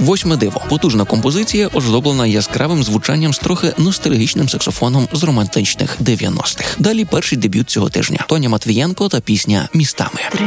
«Восьме диво». Потужна композиція, оздоблена яскравим звучанням з трохи ностальгічним саксофоном з романтичних 90-х. Далі перший дебют цього тижня. Тоня Матвієнко та пісня «Містами».